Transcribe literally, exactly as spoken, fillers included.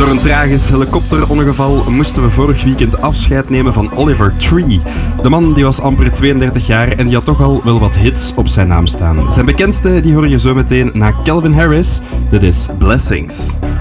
Door een tragisch helikopterongeval moesten we vorig weekend afscheid nemen van Oliver Tree. De man die was amper tweeëndertig jaar en die had toch al wel wat hits op zijn naam staan. Zijn bekendste die hoor je zo meteen na Calvin Harris. Dit is Blessings.